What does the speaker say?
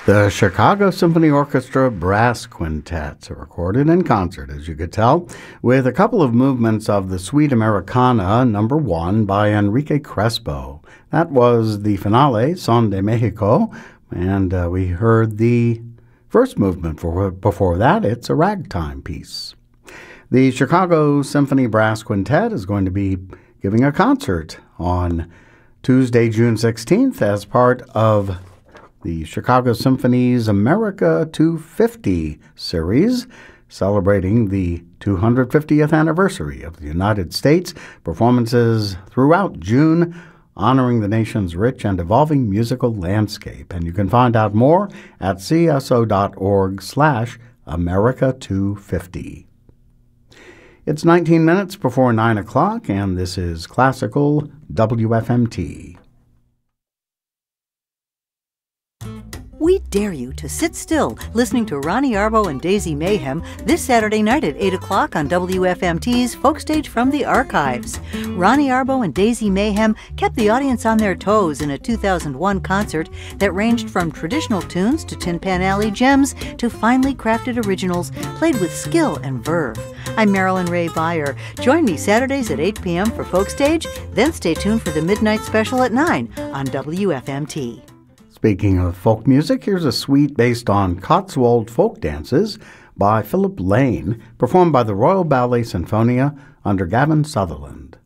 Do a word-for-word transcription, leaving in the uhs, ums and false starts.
The Chicago Symphony Orchestra Brass Quintet, recorded in concert, as you could tell, with a couple of movements of the Suite Americana number one by Enrique Crespo. That was the finale, Son de Mexico, and uh, we heard the first movement. For, before that, it's a ragtime piece. The Chicago Symphony Brass Quintet is going to be giving a concert on Tuesday, June sixteenth, as part of the Chicago Symphony's America two fifty series, celebrating the two hundred fiftieth anniversary of the United States. Performances throughout June, honoring the nation's rich and evolving musical landscape. And you can find out more at c s o dot org slash America two fifty. It's nineteen minutes before nine o'clock, and this is Classical W F M T. We dare you to sit still listening to Ronnie Arbo and Daisy Mayhem this Saturday night at eight o'clock on W F M T's Folkstage from the Archives. Ronnie Arbo and Daisy Mayhem kept the audience on their toes in a two thousand one concert that ranged from traditional tunes to Tin Pan Alley gems to finely crafted originals played with skill and verve. I'm Marilyn Ray Beyer. Join me Saturdays at eight p.m. for Folkstage, then stay tuned for the Midnight Special at nine on W F M T. Speaking of folk music, here's a suite based on Cotswold folk dances by Philip Lane, performed by the Royal Ballet Sinfonia under Gavin Sutherland.